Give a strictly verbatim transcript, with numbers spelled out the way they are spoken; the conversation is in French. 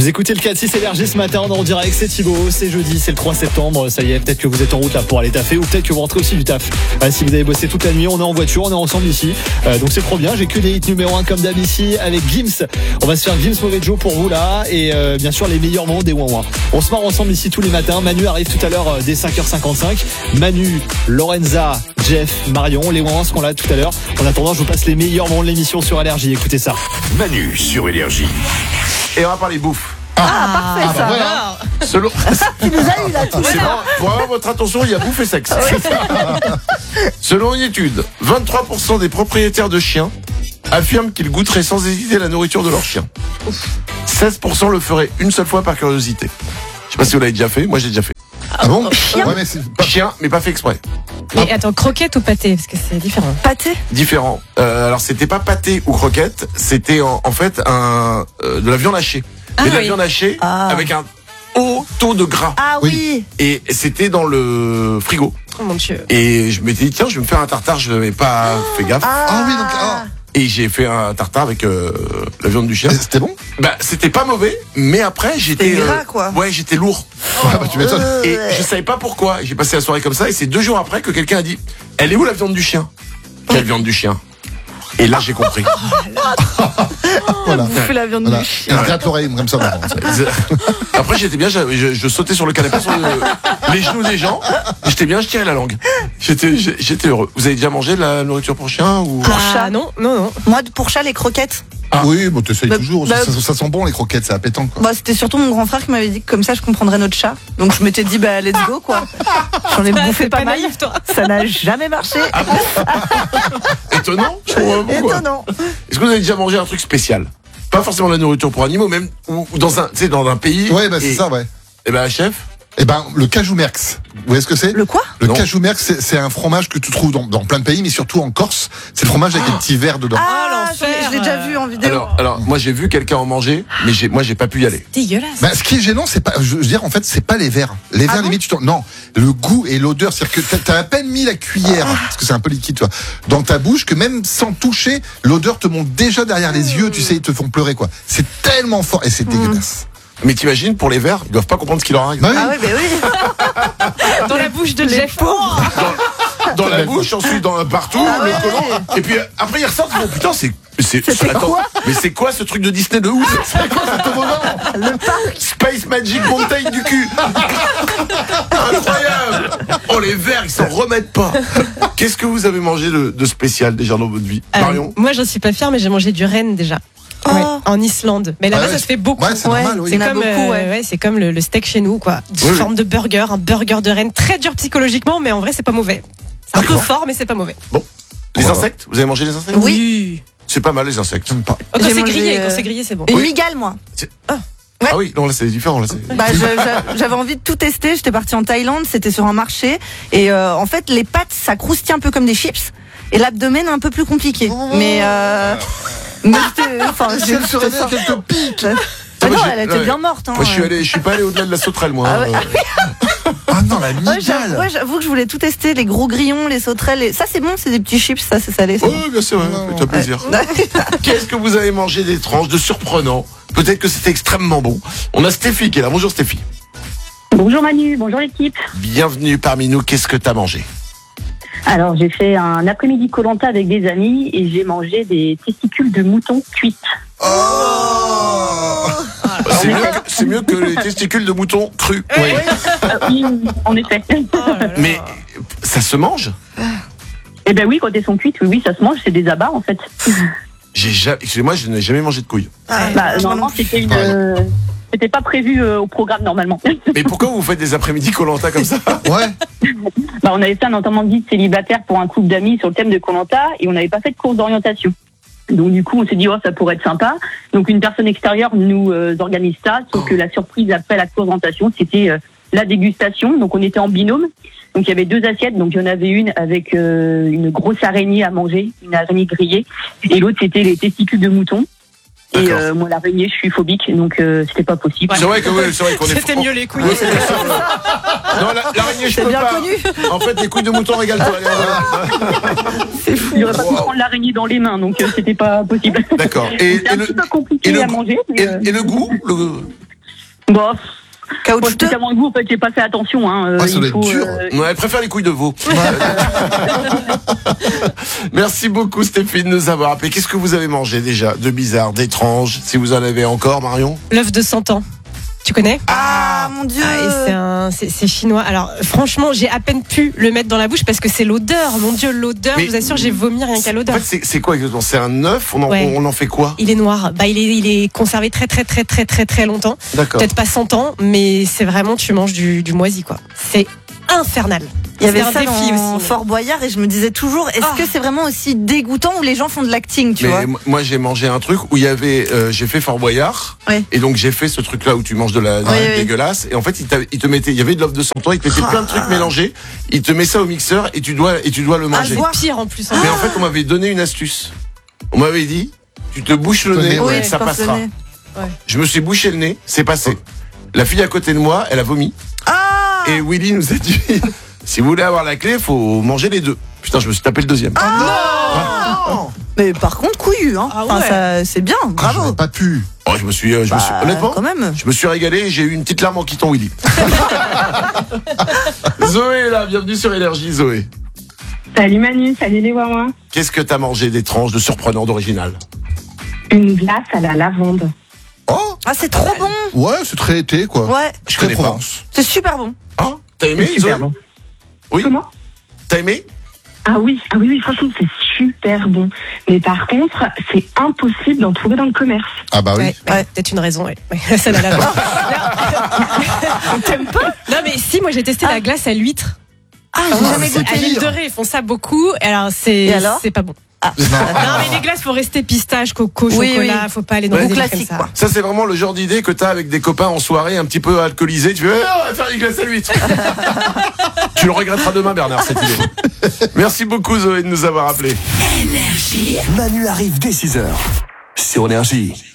Vous écoutez le quatre six Énergie ce matin, on est en direct, c'est Thibaut, c'est jeudi, c'est le trois septembre, ça y est, peut-être que vous êtes en route là pour aller taffer ou peut-être que vous rentrez aussi du taf. Euh, si vous avez bossé toute la nuit, on est en voiture, on est ensemble ici, euh, donc c'est trop bien, j'ai que des hits numéro un comme d'hab ici avec Gims. On va se faire Gims Mauvais Joe pour vous là et euh, bien sûr les meilleurs moments des ouin-ouin. On se marre ensemble ici tous les matins, Manu arrive tout à l'heure euh, dès cinq heures cinquante-cinq. Manu, Lorenza, Jeff, Marion, les ouin-ouin seront là tout à l'heure. En attendant, je vous passe les meilleurs moments de l'émission sur Énergie, écoutez ça. Manu sur Énergie. Et on va parler bouffe. Ah, ah parfait ah, ça. Bah, voilà. Selon... Tu nous as eu là. Tout C'est bon, pour avoir votre attention, il y a bouffe et sexe. Selon une étude, vingt-trois pour cent des propriétaires de chiens affirment qu'ils goûteraient sans hésiter la nourriture de leur chien. seize pour cent le feraient une seule fois par curiosité. Je sais pas si vous l'avez déjà fait, moi j'ai déjà fait. Ah bon? Chien. Ouais, mais c'est pas... Chien, mais pas fait exprès. Mais attends, croquette ou pâté? Parce que c'est différent. Pâté. Différent. Euh, alors c'était pas pâté ou croquette, c'était en, en fait un euh, de la viande hachée. Ah, mais de la oui. viande hachée Ah. avec un haut taux de gras. Ah oui. Et c'était dans le frigo. Oh mon Dieu. Et je m'étais dit tiens, je vais me faire un tartare, je n'avais pas fait gaffe. Ah oui, donc ah. Et j'ai fait un tartare avec euh, la viande du chien. Et C'était bon? Bah c'était pas mauvais, mais après j'étais C'était gras, quoi. ouais, j'étais lourd. Ouais, bah tu m'étonnes. Euh, Et je savais pas pourquoi. Et j'ai passé la soirée comme ça. Et c'est deux jours après que quelqu'un a dit elle est où la viande du chien? Quelle viande du chien? Et là j'ai compris. Voilà. Bouffer la viande Voilà. du chien. Il se gratte l'oreille comme ça. maintenant. Après j'étais bien, je, je, je sautais sur le canapé sur le- les genoux des gens. J'étais bien, je tirais la langue. J'étais j'étais heureux. Vous avez déjà mangé de la nourriture pour chien ou Pour Ah chat. non, non, non. Moi pour chat les croquettes. Ah. Oui, bon, t'essayes Bah, toujours. bah, ça, ça, ça sent bon les croquettes, c'est appétant quoi. Bah c'était surtout mon grand frère qui m'avait dit que comme ça je comprendrais notre chat. Donc je m'étais dit bah let's go quoi. J'en ai Bah, bouffé c'est pas, pas mal. naïf, toi. Ça n'a jamais marché. étonnant? Je comprends pas pourquoi. Étonnant. Est-ce que vous avez déjà mangé un truc spécial? Pas forcément de la nourriture pour animaux, même ou, ou dans un, tu sais, dans un pays. Ouais, bah c'est et- ça, ouais. Et ben chef. Eh ben, le cajou merx. Vous voyez ce que c'est? Le quoi? Le Non. cajou merx, c'est, c'est un fromage que tu trouves dans, dans plein de pays, mais surtout en Corse. C'est le fromage avec des petits verres dedans. Ah, je l'ai- l'enfer. je l'ai déjà vu en vidéo. Alors, alors, moi j'ai vu quelqu'un en manger, mais j'ai, moi j'ai pas pu y aller. Dégueulasse. Bah, ce qui est gênant, c'est pas, je veux dire, en fait, c'est pas les verres. Les verres, bon limite, tu t'en, non, le goût et l'odeur, c'est-à-dire que t'as, t'as à peine mis la cuillère, parce que c'est un peu liquide, toi, dans ta bouche, que même sans toucher, l'odeur te monte déjà derrière les yeux, tu sais, ils te font pleurer, quoi. C'est tellement fort, et c'est dégueulasse. Mais t'imagines, pour les verts, ils doivent pas comprendre ce qu'il leur arrive. Bah oui. Ah oui bah oui. Dans la bouche de Les Jeff. pauvres. Dans la bouche, ensuite dans partout, Ah le ouais. collant. Et puis euh, après ils ressortent, ils font putain, c'est. c'est C'était attends, quoi mais c'est quoi ce truc de Disney de ouf? C'est quoi ce toboggan? Le parc. Space Magic Mountain du cul. Incroyable. Oh les verts, ils s'en remettent pas. Qu'est-ce que vous avez mangé de, de spécial déjà dans votre vie, Euh, Marion? moi, j'en suis pas fière, mais j'ai mangé du renne déjà. Oh. Ouais, en Islande. Mais là-bas, Ah ouais, ça se fait beaucoup. Ouais, c'est Ouais, normal, oui. C'est Il y en a comme, beaucoup, ouais. euh, ouais, c'est comme le, le steak chez nous, quoi. Sous Oui, oui. forme de burger, un burger de renne très dur psychologiquement, mais en vrai, c'est pas mauvais. C'est un peu D'accord. fort, mais c'est pas mauvais. Les Ouais, insectes? Vous avez mangé les insectes? Oui. C'est pas mal les insectes. J'aime pas. Oh, quand J'ai c'est mangé, grillé, euh, quand c'est grillé, c'est bon. Une Oui. migale moi. Ah oui, non là c'est différent là. C'est... Bah, je- j'a- j'avais envie de tout tester. J'étais partie en Thaïlande, c'était sur un marché. Et euh, en fait, les pâtes, ça croustille un peu comme des chips. Et l'abdomen, un peu plus compliqué. Mais, euh, mais j'étais- enfin, Si j'ai elle se réveille, qu'elle te pique. Ah non, Moi, j'ai- elle était ouais. bien morte. Hein, Moi je suis allé, je suis pas allé au-delà de la sauterelle moi. Ah hein. ouais. Ah non, la Ouais, j'avoue, migale. ouais, j'avoue que je voulais tout tester, les gros grillons, les sauterelles. les- Ça, c'est bon, c'est des petits chips, ça, c'est salé. ça. Oui, bien sûr, ouais, Non. fais-toi plaisir. Qu'est-ce que vous avez mangé d'étrange, de surprenant? Peut-être que c'était extrêmement bon. On a Stéphie qui est là. Bonjour Stéphie. Bonjour Manu, bonjour l'équipe. Bienvenue parmi nous. Qu'est-ce que t'as mangé? Alors j'ai fait un après-midi Koh-Lanta avec des amis et j'ai mangé des testicules de mouton cuites. Oh Bah, c'est, mieux que, c'est mieux que les testicules de mouton crus. Oui. Euh, oui, en effet. Oh là là. Mais ça se mange? Eh ben oui, quand elles sont cuites, oui, oui, ça se mange, c'est des abats en fait. J'ai jamais, excusez-moi, je n'ai jamais mangé de couilles. Ah, Bah, je normalement, m'en fiche. c'était une, euh, c'était pas prévu euh, au programme normalement. Mais pourquoi vous faites des après-midi Koh-Lanta comme ça? Ouais. Bah, on avait fait un enterrement de vie de célibataire pour un couple d'amis sur le thème de Koh-Lanta et on n'avait pas fait de cours d'orientation. Donc du coup, on s'est dit oh ça pourrait être sympa. Donc une personne extérieure nous euh, organise ça, sauf que la surprise après la cours d'orientation, c'était euh, la dégustation. Donc on était en binôme. Donc il y avait deux assiettes. Donc il y en avait une avec euh, une grosse araignée à manger, une araignée grillée, et l'autre c'était les testicules de mouton. Et D'accord. euh, moi l'araignée, je suis phobique, donc euh, c'était pas possible. C'est vrai que oui, c'est vrai qu'on est. C'était mieux les couilles. Oui, c'est ça. Non, la- l'araignée, je C'est peux bien pas. connu. En fait, les couilles de mouton, régale-toi. Allez, on va. C'est fou. J'aurais pas pu Wow. prendre l'araignée dans les mains, donc euh, c'était pas possible. D'accord. Et, C'est et un le, petit peu compliqué et le à goût- manger. mais, et, euh, et le goût le... Bon, moi, Caoutchouteux. spécialement le goût, en fait, j'ai pas fait attention. Hein. Euh, Ouais, ça il doit être faut, dur. euh, Ouais, elle préfère les couilles de veau. Merci beaucoup Stéphane de nous avoir appelé. Qu'est-ce que vous avez mangé déjà de bizarre, d'étrange, si vous en avez encore, Marion? L'œuf de cent ans. Tu connais? Ah, mon Dieu. Ah, et c'est un, c'est, c'est chinois. Alors, franchement, j'ai à peine pu le mettre dans la bouche parce que c'est l'odeur. Mon Dieu, l'odeur. Mais- Je vous assure, j'ai vomi rien qu'à En l'odeur. fait, c'est, c'est quoi exactement? C'est un œuf, on en, Ouais. on en fait quoi? Il est noir. Bah, il est, il est conservé très, très, très, très, très, très longtemps. D'accord. Peut-être pas cent ans, mais c'est vraiment, tu manges du, du moisi, quoi. C'est infernal. Il y avait C'est ça un défi dans aussi. Fort Boyard et je me disais toujours, est-ce Oh. que c'est vraiment aussi dégoûtant ou les gens font de l'acting, tu Mais vois? m- moi j'ai mangé un truc où il y avait, euh, j'ai fait Fort Boyard, Ouais. et donc j'ai fait ce truc là où tu manges de la, de la Oui, oui. dégueulasse, et en fait il, t'a- il te mettait, il y avait de l'œuf de cent ans, il te mettait plein de trucs mélangés, il te met ça au mixeur et tu dois, et tu dois le Ah, manger. c'est pire en plus. hein. Mais en fait on m'avait donné une astuce. On m'avait dit, tu te bouches le Le nez, nez, Oui, ça je pense passera. le nez. Je me suis bouché le nez, c'est passé. La fille à côté de moi, elle a vomi. Ah! Et Willy nous a dit, si vous voulez avoir la clé, faut manger les deux. Putain, je me suis tapé le deuxième. Mais par contre, couillu, hein. Ah Enfin, ouais. ça, c'est bien, Ah, bravo. j'aurais pas pu. Oh, je me suis, euh, je me suis, Bah, honnêtement, quand même. je me suis régalé et j'ai eu une petite larme en quittant Willy. Zoé est là, bienvenue sur Énergie, Zoé. Salut Manu, salut les Wawa. Qu'est-ce que t'as mangé d'étrange, de surprenant, d'original? Une glace à la lavande. Oh, Ah, c'est trop bon. ouais, c'est très été, quoi. Ouais, Je Très connais pas. Provence. c'est super bon. Ah, t'as aimé, C'est super Zoé? bon. Oui. Comment? T'as aimé? Ah oui, ah oui, oui, franchement, c'est super bon. Mais par contre, c'est impossible d'en trouver dans le commerce. Ah bah oui. Ouais, ouais, peut-être une raison, ouais. Ouais, ça n'a la T'aimes pas? Non, mais si, moi j'ai testé la glace à l'huître. Ah, j'ai jamais c'est goûté. À l'île de Ré, ils font ça beaucoup. Alors, c'est, Et alors c'est pas bon. Ah. Non, mais les glaces, faut rester pistache, coco, Oui, chocolat, oui. faut pas aller dans Ou les délires classique, comme ça. quoi. Ça, c'est vraiment le genre d'idée que t'as avec des copains en soirée un petit peu alcoolisés. Tu fais, eh, on va faire une glace à l'huître. Tu le regretteras demain, Bernard, cette idée. Merci beaucoup, Zoé, de nous avoir appelés. Manu arrive dès six heures sur Énergie.